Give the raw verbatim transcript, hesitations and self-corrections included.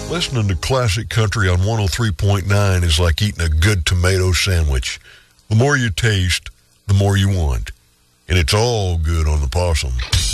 Listening to classic country on one oh three point nine is like eating a good tomato sandwich. The more you taste, the more you want. And it's all good on the Possum.